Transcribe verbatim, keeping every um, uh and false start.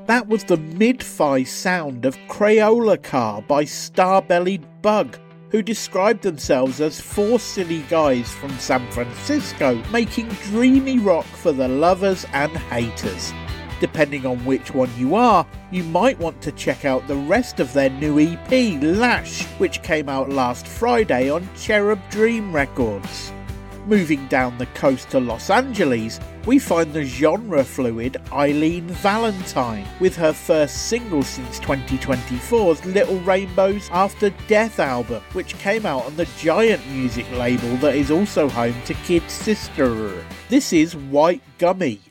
That was the mid-fi sound of Crayola Car by Starbellied Bug, who described themselves as four silly guys from San Francisco making dreamy rock for the lovers and haters. Depending on which one you are, you might want to check out the rest of their new E P, Lash, which came out last Friday on Cherub Dream Records. Moving down the coast to Los Angeles, we find the genre-fluid Eileen Valentine with her first single since twenty twenty-four's Little Rainbows After Death album, which came out on the Giant music label that is also home to Kid Sister. This is White Gummy.